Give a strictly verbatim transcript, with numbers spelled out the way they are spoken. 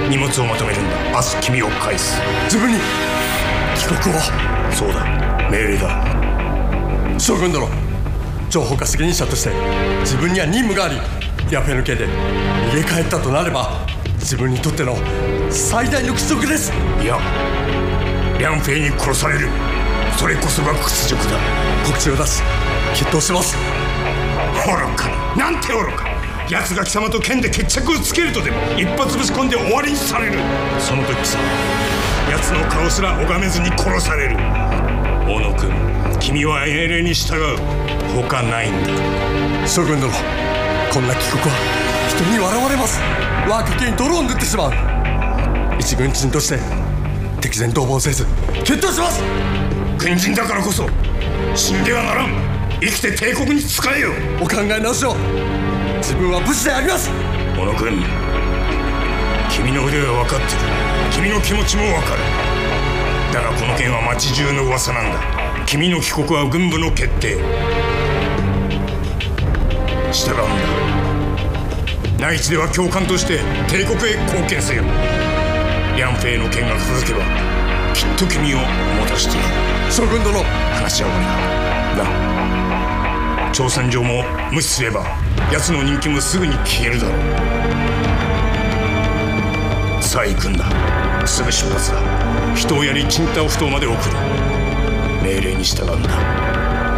荷物をまとめるんだ。明日君を返す。 自分に帰国を。 そうだ、命令だ。 将軍殿、情報化責任者として自分には任務があり、ヤフェの刑で逃げ帰ったとなれば自分にとっての最大の屈辱です。 いや、リャンフェイに殺される、それこそが屈辱だ。 告知を出し決闘します。 愚かな、なんて愚か。奴が貴様と剣で決着をつけるとでも一発ぶち込んで終わりにされる。その時貴様、奴の顔すら拝めずに殺される。大野君、君は命令に従うほかないんだ。 将軍殿、こんな帰国は人に笑われます。我が家に泥を塗ってしまう。一軍人として敵前逃亡せず決闘します。 軍人だからこそ死んではならん。生きて帝国に仕えよ。 お考え直しを。自分は武士であります。 小野君、君の腕は分かってる。君の気持ちも分かる。だがこの件は町中の噂なんだ。君の帰国は軍部の決定。従うんだ。内地では教官として帝国へ貢献せよ。リャンフェイの件が片付けばきっと君を戻してやる。 将軍殿、 話は終わりだ。な、挑戦状も無視すれば奴の人気もすぐに消えるだろう。さあ行くんだ。すぐ出発だ。人をやりチンタオ埠頭まで送る。命令に従うんだ。